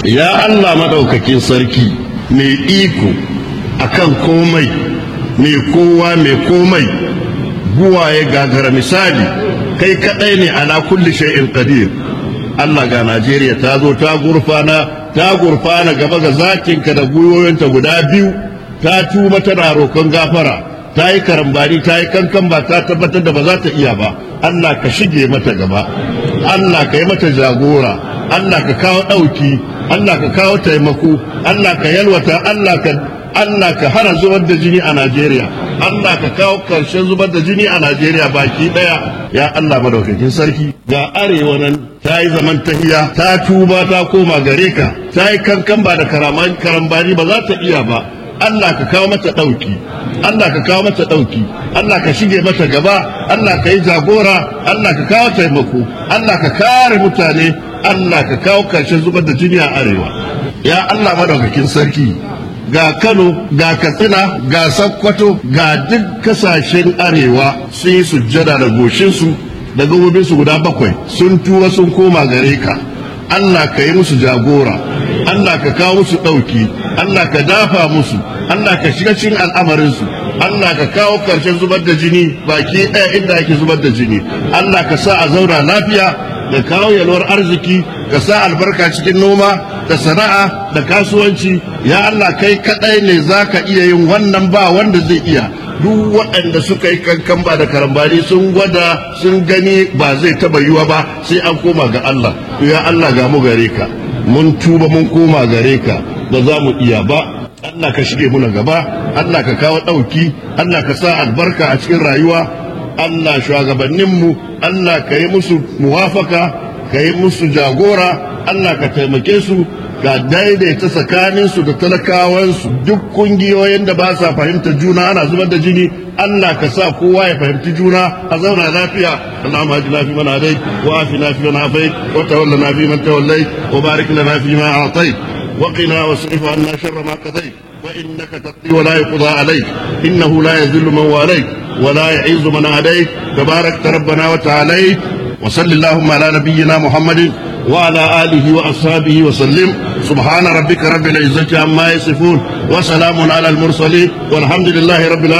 ya Allah madaukakin sarki mai iko akan komai, mai kowa mai komai, buwaye gagara misali, kai kadai ne ala kulli shay'in qadir. Allah ga Najeriya ta zo ta gurfana gaba ga zakinka da gwiwoyinta guda biyu, ta tuma tana roƙon gafara, ta yi karambani, ta yi kankan ba, ta tabbatar da ba za ta iya ba. Allah ka shige mata gaba, Allah ka yi mata jagora, Allah ka kawo ɗauki, Allah ka kawo taimako, Allah ka yalwata, Allah ka hana zubar da jini a Najeriya, Allah ka kawo karshen zubar da jini a Najeriya baki daya. Ya Allah madaukakin sarki, ga arewa nan ta yi zaman tahiya, ta tuba ta koma gare ka, ta yi kankan ba da karambani ba za ta iya ba. Allah ka kawo mata ɗauki, Allah ka kawo mata ɗauki, Allah ka shige mata gaba, Allah ka yi jagora, Allah ka kawo taimako, Allah ka kare mutane, Allah ka kawo karshen zubar da jini a arewa. Ya Allah madaukakin sarki, ga Kano, ga Katsina, ga Sokoto, ga duk kasashen arewa sun yi sujjada da goshinsu da gabobinsu guda 7 sun tura sun koma gare ka. Allah ka yi musu jagora, Allah ka kawo musu ɗauki, Allah ka dafa musu, Allah ka shiga cikin al'amarinsu, Allah ka kawo ƙarshen zubar da jini baki ɗaya inda ake zubar da jini, Allah ka sa a zauna lafiya, da kawo yalwar arziki, ka sa albarka cikin noma da sana'a da kasuwanci. Ya Allah kai kadai ne zaka iya yin wannan, ba wanda zai iya. Duk waɗanda suka yi kankan ba da karambani sun gwada sun gani ba zai taba yiwa ba, sai an koma ga Allah. To ya Allah ga mu gare ka, mun tuba mun koma gare ka, ba za mu iya ba. Allah ka shige muna gaba, Allah ka kawo ɗauki, Allah ka sa albarka a cikin rayuwa. Allah shugabanninmu, Allah ka yi musu muwafaka, ka yi musu jagora, Allah ka taimake su, ka daidaita tsakaninsu da talakawansu. Duk kungiyoyin da ba sa fahimta juna ana zubar da jini, Allah ka sa kowa ya fahimci juna a zauna lafiya. Allahumma ajina fi man hadayt wa afina fi man afayt wa tawallana fi man tawallayt wa barik lana fi ma a'tayt wa qina wasrif 'anna sharra ma qadayt wa innaka taqdi wa la yuqda alayk innahu la yadhillu man walayt ولا يعز من عليك تبارك ربنا وتعالى. وصل اللهم على نبينا محمد وعلى آله وأصحابه وسلم. سبحان ربك رب العزة عما يصفون وسلام على المرسلين والحمد لله رب العالمين.